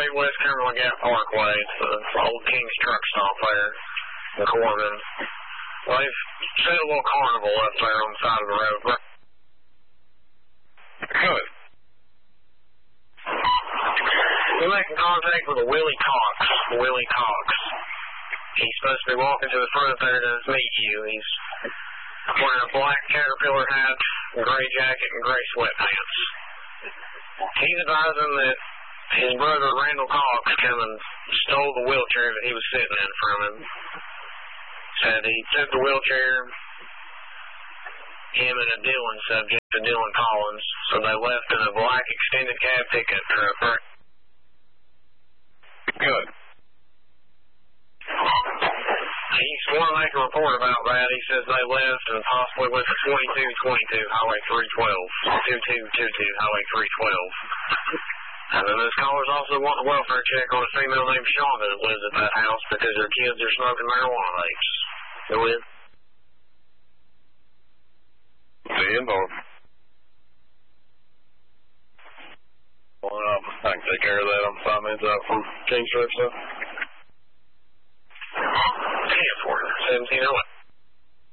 328 West Cumberland Gap Parkway. It's the old King's truck stop there in Corbin. Well, they've set a little carnival up there on the side of the road. Good. We're making contact with a Willie Cox. Willie Cox. He's supposed to be walking to the front there to meet you. He's wearing a black Caterpillar hat, a gray jacket, and gray sweatpants. He's advising that his brother Randall Cox came and stole the wheelchair that he was sitting in from him. Said he took the wheelchair, him and a Dillon subject, a Dillon Collins, so they left in a black extended cab pickup truck. Good. He's going to make a report about that. He says they left and possibly went to 2222 Highway 312, 2222 Highway 312. And then those callers also want a welfare check on a female named Shonda that lives at that house because her kids are smoking marijuana vapes. Go in. See you, Bob. Well, I can take care of that. I'm 5 minutes out from King's Truck stuff. 10-4, 17-0.